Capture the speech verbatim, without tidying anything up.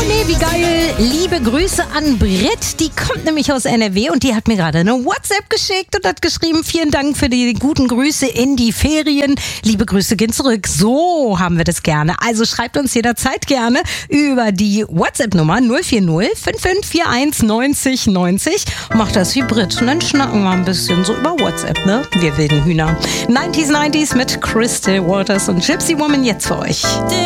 nee, wie geil. Liebe Grüße an Britt, die kommt nämlich aus N R W und die hat mir gerade eine WhatsApp geschickt und hat geschrieben, vielen Dank für die guten Grüße in die Ferien. Liebe Grüße gehen zurück. So haben wir das gerne. Also schreibt uns jederzeit gerne über die WhatsApp-Nummer null vier null fünf fünf vier eins neunzig neunzig. Macht das wie Britt und dann schnacken wir ein bisschen so über WhatsApp, ne? Wir wilden Hühner. neunziger neunziger mit Crystal Waters und Gypsy Woman jetzt für euch.